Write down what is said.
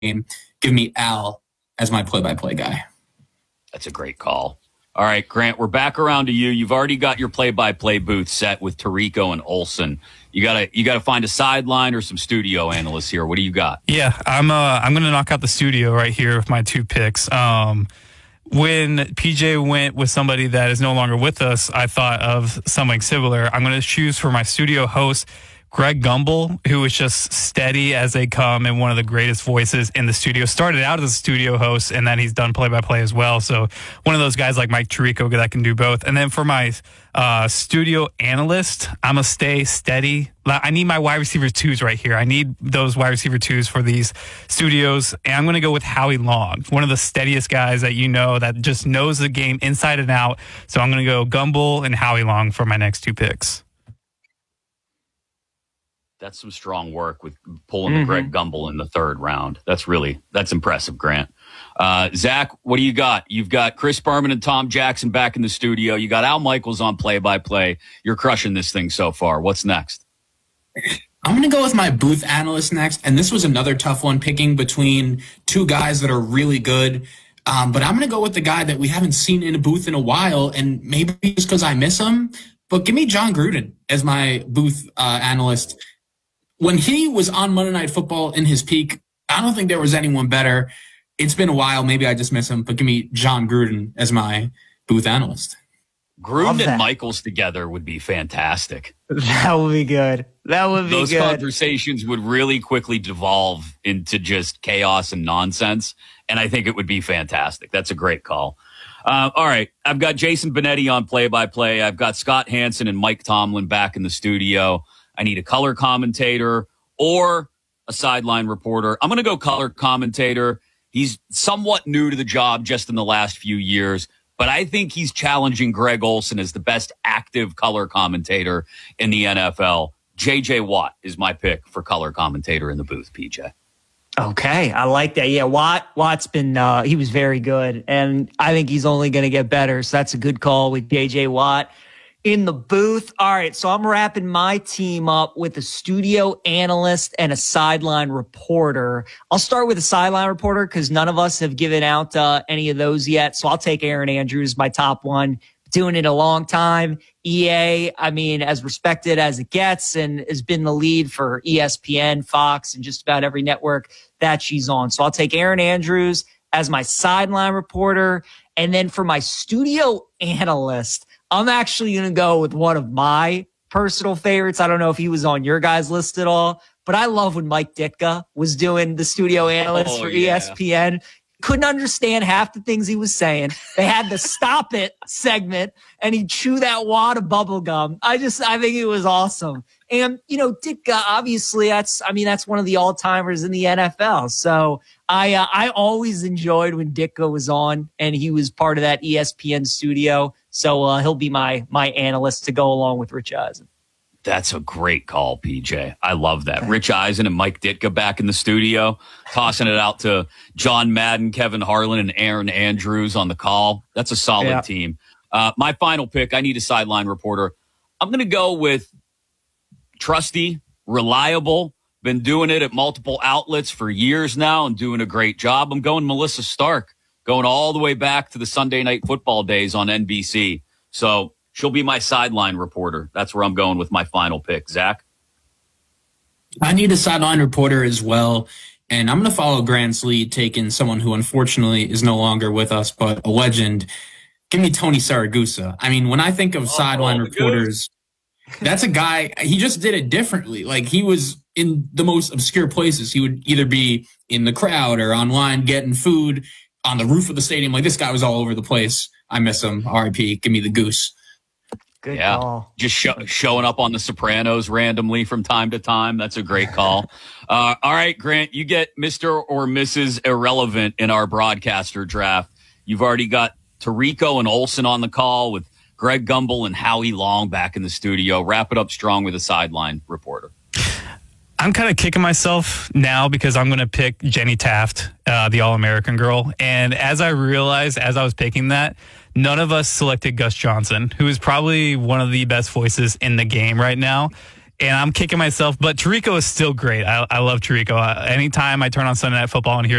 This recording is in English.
give me Al as my play-by-play guy. That's a great call. All right, Grant, we're back around to you. You've already got your play-by-play booth set with Tirico and Olsen. You gotta find a sideline or some studio analysts here. What do you got? Yeah, I'm gonna knock out the studio right here with my two picks. When PJ went with somebody that is no longer with us, I thought of something similar. I'm going to choose for my studio host, Greg Gumbel, who is just steady as they come and one of the greatest voices in the studio. Started out as a studio host, and then he's done play-by-play as well. So one of those guys like Mike Tirico that can do both. And then for my studio analyst, I'm going to stay steady. I need my wide receiver twos right here. I need those wide receiver twos for these studios. And I'm going to go with Howie Long, one of the steadiest guys that you know that just knows the game inside and out. So I'm going to go Gumbel and Howie Long for my next two picks. That's some strong work with pulling the Greg Gumbel in the third round. That's impressive, Grant. Zach, what do you got? You've got Chris Berman and Tom Jackson back in the studio. You got Al Michaels on play-by-play. You're crushing this thing so far. What's next? I'm going to go with my booth analyst next. And this was another tough one, picking between two guys that are really good. But I'm going to go with the guy that we haven't seen in a booth in a while. And maybe just because I miss him. But give me John Gruden as my booth analyst. When he was on Monday Night Football in his peak, I don't think there was anyone better. It's been a while. Maybe I just miss him. But give me John Gruden as my booth analyst. Gruden and Michaels together would be fantastic. That would be good. Those conversations would really quickly devolve into just chaos and nonsense. And I think it would be fantastic. That's a great call. All right. I've got Jason Benetti on play-by-play. I've got Scott Hansen and Mike Tomlin back in the studio. I need a color commentator or a sideline reporter. I'm going to go color commentator. He's somewhat new to the job just in the last few years, but I think he's challenging Greg Olsen as the best active color commentator in the NFL. J.J. Watt is my pick for color commentator in the booth, PJ. Okay, I like that. Yeah, Watt's been he was very good, and I think he's only going to get better. So that's a good call with J.J. Watt in the booth. All right, so I'm wrapping my team up with a studio analyst and a sideline reporter. I'll start with a sideline reporter because none of us have given out any of those yet. So I'll take Aaron Andrews, my top one. Doing it a long time. EA, I mean, as respected as it gets, and has been the lead for ESPN, Fox, and just about every network that she's on. So I'll take Aaron Andrews as my sideline reporter. And then for my studio analyst, I'm actually going to go with one of my personal favorites. I don't know if he was on your guys' list at all, but I love when Mike Ditka was doing the studio analyst for ESPN. Couldn't understand half the things he was saying. They had the stop it segment and he'd chew that wad of bubble gum. I think it was awesome. And, you know, Ditka, obviously that's one of the all timers in the NFL. So I always enjoyed when Ditka was on and he was part of that ESPN studio. So he'll be my analyst to go along with Rich Eisen. That's a great call, PJ. I love that. Rich Eisen and Mike Ditka back in the studio, tossing it out to John Madden, Kevin Harlan, and Aaron Andrews on the call. That's a solid team. My final pick, I need a sideline reporter. I'm going to go with trusty, reliable, been doing it at multiple outlets for years now and doing a great job. I'm going Melissa Stark, going all the way back to the Sunday Night Football days on NBC. So she'll be my sideline reporter. That's where I'm going with my final pick. Zach? I need a sideline reporter as well. And I'm going to follow Grant's lead, taking someone who unfortunately is no longer with us, but a legend. Give me Tony Saragusa. I mean, when I think of sideline reporters, that's a guy, he just did it differently. Like, he was in the most obscure places. He would either be in the crowd or online getting food on the roof of the stadium. Like, this guy was all over the place. I miss him. R.I.P. Give me the goose. Good call. Just showing up on The Sopranos randomly from time to time. That's a great call. All right, Grant, you get Mr. or Mrs. Irrelevant in our broadcaster draft. You've already got Tirico and Olsen on the call with Greg Gumbel and Howie Long back in the studio. Wrap it up strong with a sideline reporter. I'm kind of kicking myself now because I'm going to pick Jenny Taft, the All-American girl. And as I realized, as I was picking that, none of us selected Gus Johnson, who is probably one of the best voices in the game right now. and I'm kicking myself. But Tirico is still great. I love Tirico. Anytime I turn on Sunday Night Football and hear